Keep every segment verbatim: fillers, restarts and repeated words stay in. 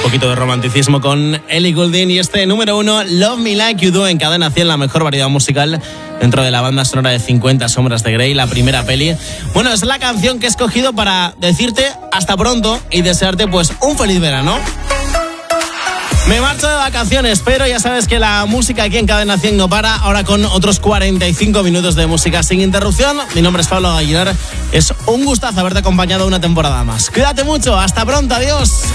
poquito de romanticismo con Ellie Goulding y este número uno, Love Me Like You Do, en Cadena cien, la mejor variedad musical dentro de la banda sonora de cincuenta sombras de Grey, la primera peli. Bueno, es la canción que he escogido para decirte hasta pronto y desearte pues un feliz verano. Me marcho de vacaciones, pero ya sabes que la música aquí en Cadena cien no para. Ahora con otros cuarenta y cinco minutos de música sin interrupción. Mi nombre es Pablo Aguilar. Es un gustazo haberte acompañado una temporada más. Cuídate mucho, hasta pronto, adiós.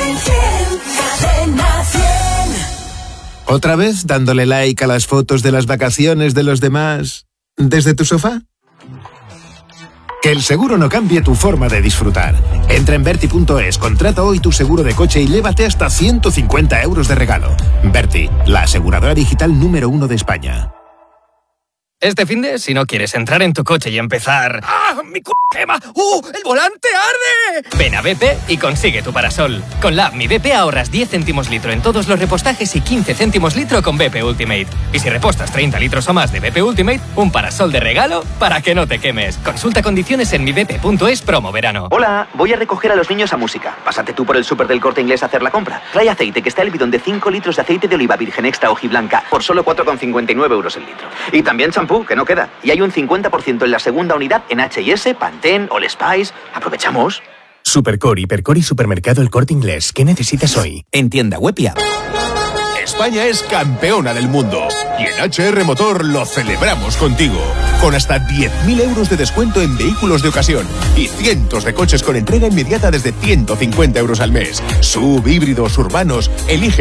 ¿Otra vez dándole like a las fotos de las vacaciones de los demás desde tu sofá? Que el seguro no cambie tu forma de disfrutar. Entra en Berti punto es, contrata hoy tu seguro de coche y llévate hasta ciento cincuenta euros de regalo. Berti, la aseguradora digital número uno de España. Este finde, si no quieres entrar en tu coche y empezar... ¡Ah, mi c*** quema! ¡Uh, el volante arde! Ven a B P y consigue tu parasol. Con la app Mi B P ahorras diez céntimos litro en todos los repostajes y quince céntimos litro con B P Ultimate. Y si repostas treinta litros o más de B P Ultimate, un parasol de regalo para que no te quemes. Consulta condiciones en mi b p punto es promo verano. Hola, voy a recoger a los niños a música. Pásate tú por el súper del Corte Inglés a hacer la compra. Trae aceite, que está el bidón de cinco litros de aceite de oliva virgen extra hojiblanca por solo cuatro con cincuenta y nueve euros el litro. Y también champú, que no queda. Y hay un cincuenta por ciento en la segunda unidad en H y S, Pantene, All Spice. ¿Aprovechamos? Supercore, Hipercore y Supermercado El Corte Inglés. ¿Qué necesitas hoy? En tienda web y app. España es campeona del mundo y en H R Motor lo celebramos contigo. Con hasta diez mil euros de descuento en vehículos de ocasión y cientos de coches con entrega inmediata desde ciento cincuenta euros al mes. Sub, híbridos, urbanos, elige